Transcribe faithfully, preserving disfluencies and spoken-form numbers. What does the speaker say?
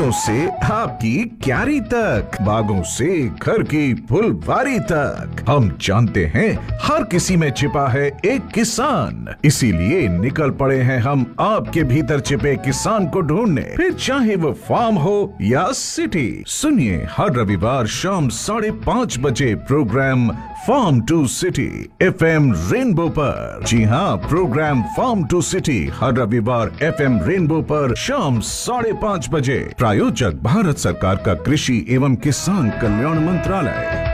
मंडियों से आपकी क्यारी तक, बागों से घर की फुलवारी तक, हम जानते हैं हर किसी में छिपा है एक किसान। इसीलिए निकल पड़े हैं हम आपके भीतर छिपे किसान को ढूंढने, फिर चाहे वो फार्म हो या सिटी। सुनिए हर रविवार शाम साढ़े पाँच बजे programme farm to city F M rainbow पर। जी हाँ, प्रोग्राम फार्म टू सिटी हर रविवार एफ एम रेनबो पर शाम साढ़े पाँच बजे। प्रायोजक भारत सरकार का कृषि एवं किसान कल्याण मंत्रालय।